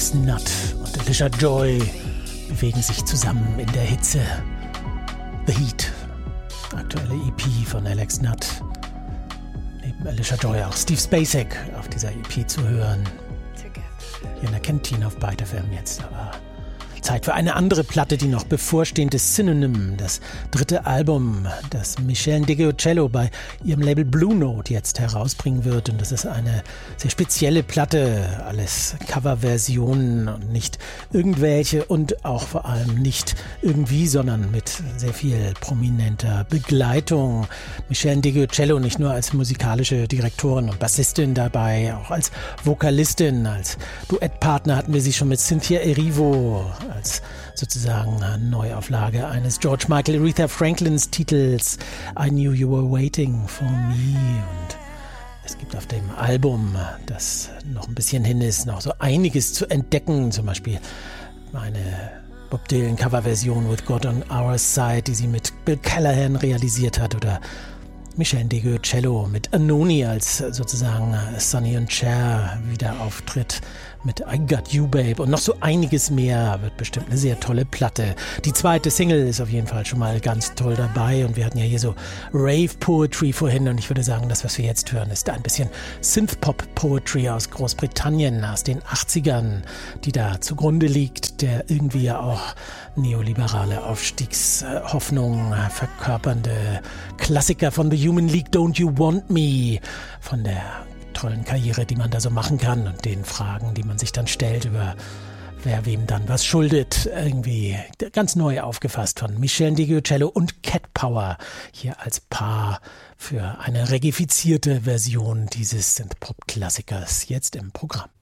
Alex Nutt und Alicia Joy bewegen sich zusammen in der Hitze. The Heat, aktuelle EP von Alex Nutt. Neben Alicia Joy auch Steve Spacek auf dieser EP zu hören. Hier in der Kantine auf Byte FM jetzt, aber Zeit für eine andere Platte, die noch bevorstehende Synonym, das dritte Album, das Michelle Ndegeocello bei ihrem Label Blue Note jetzt herausbringen wird. Und das ist eine sehr spezielle Platte, alles Coverversionen und nicht irgendwelche und auch vor allem nicht irgendwie, sondern mit sehr viel prominenter Begleitung. Michelle Ndegeocello nicht nur als musikalische Direktorin und Bassistin dabei, auch als Vokalistin, als Duettpartner hatten wir sie schon mit Cynthia Erivo, als sozusagen Neuauflage eines George Michael Aretha Franklins Titels I Knew You Were Waiting For Me. Und es gibt auf dem Album, das noch ein bisschen hin ist, noch so einiges zu entdecken. Zum Beispiel eine Bob Dylan Coverversion With God On Our Side, die sie mit Bill Callahan realisiert hat, oder Michelle Ndegeocello mit Anoni als sozusagen Sonny und Cher wieder auftritt mit I Got You Babe und noch so einiges mehr. Wird bestimmt eine sehr tolle Platte. Die zweite Single ist auf jeden Fall schon mal ganz toll dabei und wir hatten ja hier so Rave Poetry vorhin und ich würde sagen, das, was wir jetzt hören, ist ein bisschen Synthpop Poetry aus Großbritannien aus den 80ern, die da zugrunde liegt, der irgendwie ja auch neoliberale Aufstiegshoffnung verkörpernde Klassiker von The Human League, Don't You Want Me, von der tollen Karriere, die man da so machen kann und den Fragen, die man sich dann stellt über wer wem dann was schuldet, irgendwie ganz neu aufgefasst von Michelle Ndegeocello und Cat Power hier als Paar für eine regifizierte Version dieses Synthpop-Klassikers jetzt im Programm.